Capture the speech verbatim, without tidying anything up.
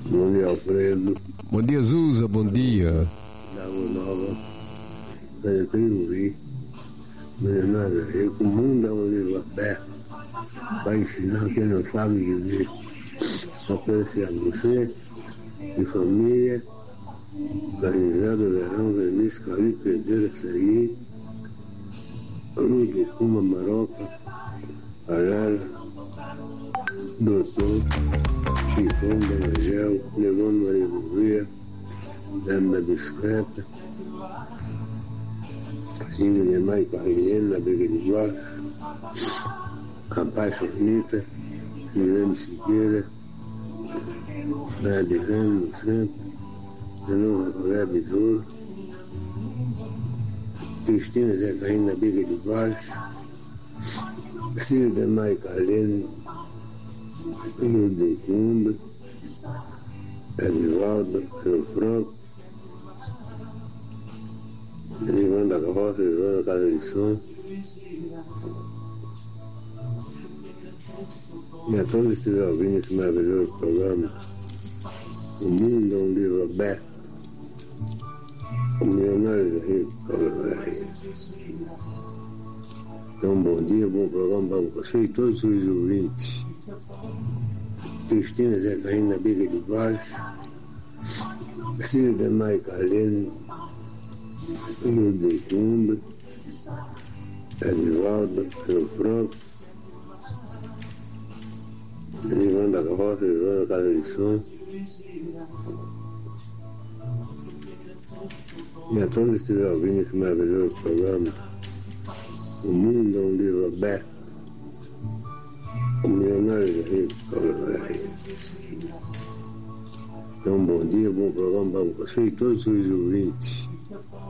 Bom dia, Alfredo. Bom dia, Zusa, bom dia. Água Nova. Eu tenho vi. Nada, eu com o mundo é um livro aberto para ensinar quem não sabe viver. Oferecer a você e família, Organizado Verão, Venice, Cali, Pedreira, Segui, Ludo, Cuma, Maroca, Arara, Doutor, Chifão, Benegel, Negão Maria Gouveia, Dama da Bicicleta, Siga de Mai Carliene, na Bega de Baixo, Apaixonita, Cirane Siqueira, Ferdinando no centro, Renova Coré Besouro, Cristina Zé Caim na Bega de Baixo, Siga de Mai Carliene, Rio de Cumba, Edivaldo, Seu Franco, Ivan da Carroça, Ivan da Casa de Som, e a todos que estiverem ouvindo esse maravilhoso programa. O mundo é um livro aberto. O milionário da Rede Cobra. Então, um bom dia, bom programa para você e todos os ouvintes. Cristina Zé Caim na Bega de Baixo, Cida de Mai Carlene, Rio de Cumba, Edivaldo, Seu Franco, Ivan da Carroça, Ivan da Casa de Som, e a todos que estiverem ouvindo esse maravilhoso programa. O mundo é um livro aberto. O milionário da Rede Cobra. Então, um bom dia, bom programa para você e todos os ouvintes.